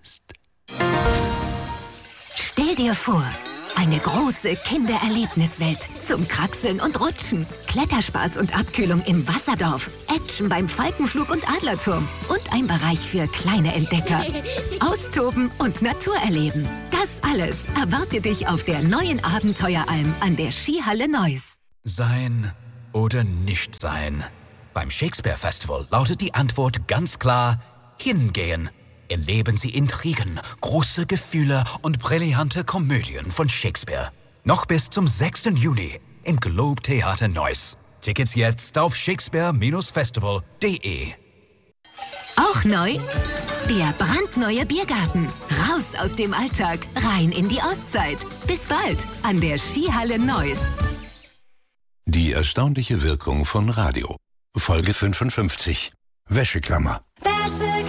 Stell dir vor, eine große Kindererlebniswelt zum Kraxeln und Rutschen, Kletterspaß und Abkühlung im Wasserdorf, Action beim Falkenflug und Adlerturm und ein Bereich für kleine Entdecker. Austoben und Natur erleben. Das alles erwartet dich auf der neuen Abenteueralm an der Skihalle Neuss. Sein oder nicht sein? Beim Shakespeare Festival lautet die Antwort ganz klar: hingehen. Erleben Sie Intrigen, große Gefühle und brillante Komödien von Shakespeare. Noch bis zum 6. Juni im Globe Theater Neuss. Tickets jetzt auf shakespeare-festival.de. Auch neu? Der brandneue Biergarten. Raus aus dem Alltag, rein in die Auszeit. Bis bald an der Skihalle Neuss. Die erstaunliche Wirkung von Radio. Folge 55. Wäscheklammer.